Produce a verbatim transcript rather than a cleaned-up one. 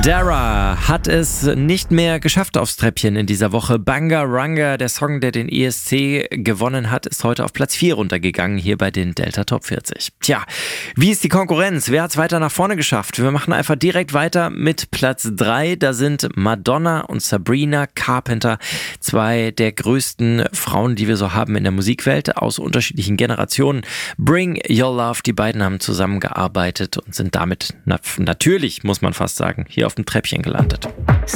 Dara hat es nicht mehr geschafft aufs Treppchen in dieser Woche. Bangaranga, der Song, der den E S C gewonnen hat, ist heute auf Platz vier runtergegangen, hier bei den Delta Top vierzig. Tja, wie ist die Konkurrenz? Wer hat es weiter nach vorne geschafft? Wir machen einfach direkt weiter mit Platz drei. Da sind Madonna und Sabrina Carpenter, zwei der größten Frauen, die wir so haben in der Musikwelt, aus unterschiedlichen Generationen. Bring Your Love, die beiden haben zusammengearbeitet und sind damit na- natürlich, muss man fast sagen, hier auf dem Treppchen gelandet.